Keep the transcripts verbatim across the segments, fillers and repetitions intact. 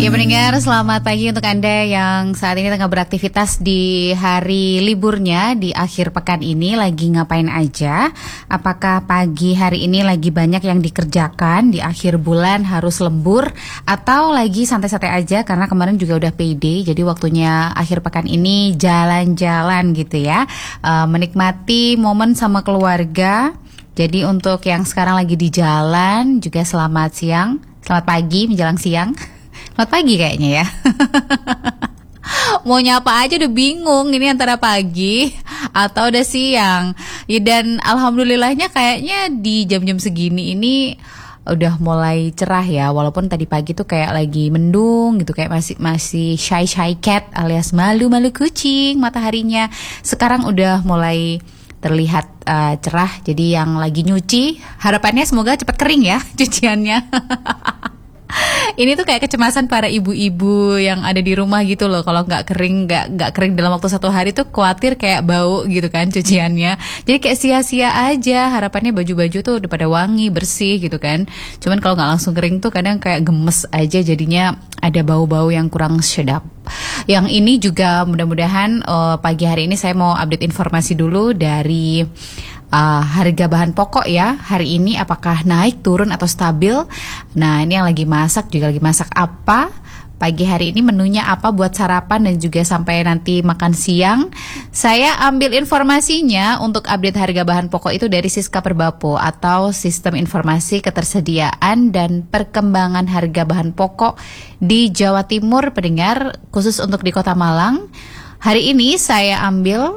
Ya pendengar, selamat pagi untuk Anda yang saat ini tengah beraktivitas di hari liburnya di akhir pekan ini. Lagi ngapain aja? Apakah pagi hari ini lagi banyak yang dikerjakan, di akhir bulan harus lembur, atau lagi santai-santai aja karena kemarin juga udah payday, jadi waktunya akhir pekan ini jalan-jalan gitu ya, uh, menikmati momen sama keluarga. Jadi untuk yang sekarang lagi di jalan juga selamat siang, selamat pagi menjelang siang. Selamat pagi kayaknya ya. Mau nyapa aja udah bingung ini antara pagi atau udah siang. Ya, dan alhamdulillahnya kayaknya di jam-jam segini ini udah mulai cerah ya, walaupun tadi pagi tuh kayak lagi mendung gitu, kayak masih masih shy shy cat alias malu-malu kucing mataharinya. Sekarang udah mulai terlihat uh, cerah, jadi yang lagi nyuci harapannya semoga cepat kering ya cuciannya. Ini tuh kayak kecemasan para ibu-ibu yang ada di rumah gitu loh. Kalau nggak kering, nggak nggak kering dalam waktu satu hari tuh khawatir kayak bau gitu kan cuciannya. Jadi kayak sia-sia aja. Harapannya baju-baju tuh udah pada wangi, bersih gitu kan. Cuman kalau nggak langsung kering tuh kadang kayak gemes aja. Jadinya ada bau-bau yang kurang sedap. Yang ini juga mudah-mudahan uh, pagi hari ini saya mau update informasi dulu dari Uh, harga bahan pokok ya. Hari ini apakah naik, turun, atau stabil? Nah, ini yang lagi masak juga lagi masak apa? Pagi hari ini menunya apa buat sarapan dan juga sampai nanti makan siang. Saya ambil informasinya untuk update harga bahan pokok itu dari Siska Perbapo atau Sistem Informasi Ketersediaan dan Perkembangan Harga Bahan Pokok di Jawa Timur, pendengar, khusus untuk di Kota Malang. Hari ini saya ambil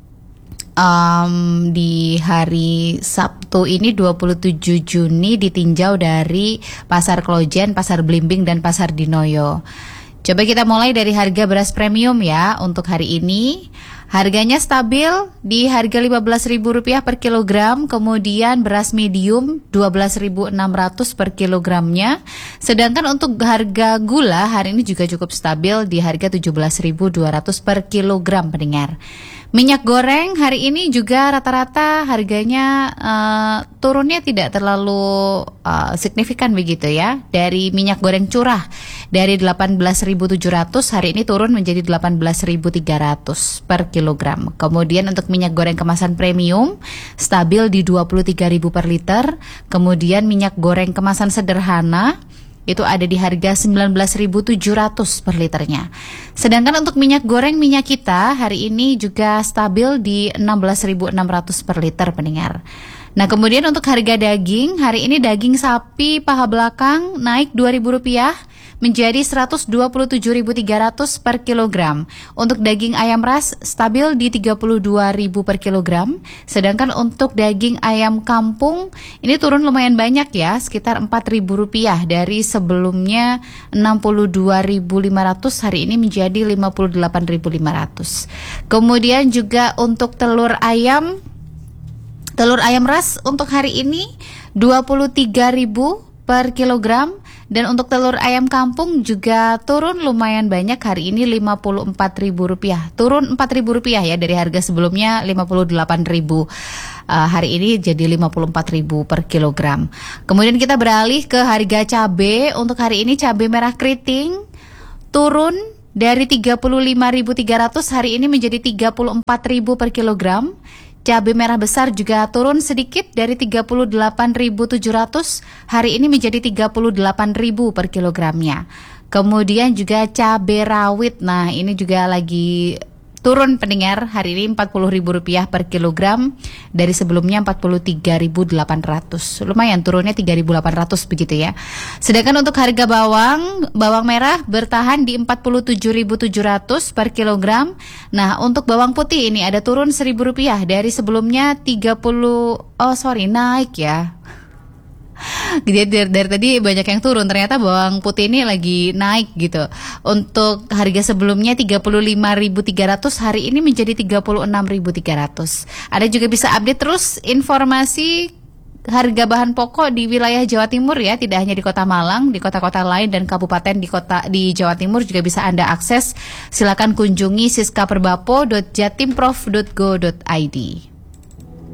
Um, di hari Sabtu ini dua puluh tujuh Juni ditinjau dari Pasar Klojen, Pasar Blimbing, dan Pasar Dinoyo. Coba kita mulai dari harga beras premium ya. Untuk hari ini harganya stabil di harga lima belas ribu rupiah per kilogram. Kemudian beras medium dua belas ribu enam ratus per kilogramnya. Sedangkan untuk harga gula hari ini juga cukup stabil di harga tujuh belas ribu dua ratus per kilogram, pendengar. Minyak goreng hari ini juga rata-rata harganya uh, turunnya tidak terlalu uh, signifikan begitu ya. Dari minyak goreng curah dari delapan belas ribu tujuh ratus hari ini turun menjadi delapan belas ribu tiga ratus per kilogram. Kemudian untuk minyak goreng kemasan premium stabil di dua puluh tiga ribu per liter. Kemudian minyak goreng kemasan sederhana itu ada di harga sembilan belas ribu tujuh ratus per liternya. Sedangkan untuk minyak goreng minyak kita hari ini juga stabil di enam belas ribu enam ratus per liter, pendengar. Nah, kemudian untuk harga daging, hari ini daging sapi paha belakang naik dua ribu rupiah menjadi seratus dua puluh tujuh ribu tiga ratus per kilogram. Untuk daging ayam ras stabil di tiga puluh dua ribu per kilogram. Sedangkan untuk daging ayam kampung ini turun lumayan banyak ya, sekitar empat ribu rupiah dari sebelumnya enam puluh dua ribu lima ratus hari ini menjadi lima puluh delapan ribu lima ratus. Kemudian juga untuk telur ayam telur ayam ras untuk hari ini dua puluh tiga ribu per kilogram. Dan untuk telur ayam kampung juga turun lumayan banyak hari ini lima puluh empat ribu rupiah. Turun empat ribu rupiah ya dari harga sebelumnya lima puluh delapan ribu. Uh, hari ini jadi lima puluh empat ribu per kilogram. Kemudian kita beralih ke harga cabai. Untuk hari ini cabai merah keriting turun dari tiga puluh lima ribu tiga ratus hari ini menjadi tiga puluh empat ribu per kilogram. Cabai merah besar juga turun sedikit dari tiga puluh delapan ribu tujuh ratus hari ini menjadi tiga puluh delapan ribu per kilogramnya. Kemudian juga cabai rawit, nah ini juga lagi turun, pendengar, hari ini empat puluh ribu rupiah per kilogram dari sebelumnya empat puluh tiga ribu delapan ratus. Lumayan turunnya tiga ribu delapan ratus begitu ya. Sedangkan untuk harga bawang, bawang merah bertahan di empat puluh tujuh ribu tujuh ratus per kilogram. Nah, untuk bawang putih ini ada turun seribu rupiah dari sebelumnya tiga puluh, oh sorry naik ya. Jadi dari, dari tadi banyak yang turun, ternyata bawang putih ini lagi naik gitu. Untuk harga sebelumnya tiga puluh lima ribu tiga ratus hari ini menjadi tiga puluh enam ribu tiga ratus. Ada juga bisa update terus informasi harga bahan pokok di wilayah Jawa Timur ya, tidak hanya di Kota Malang, di kota-kota lain dan kabupaten di kota di Jawa Timur juga bisa Anda akses. Silakan kunjungi siska perbapo dot jatimprof dot go dot id.